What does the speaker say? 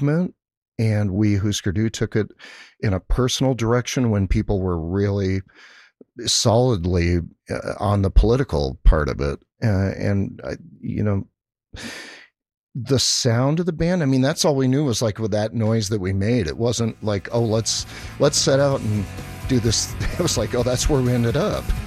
movement, and we Husker Du took it in a personal direction when people were really solidly on the political part of it. The sound of the band, I mean, that's all we knew was like with that noise that we made. It wasn't like, oh, let's set out and do this. It was like, oh, that's where we ended up.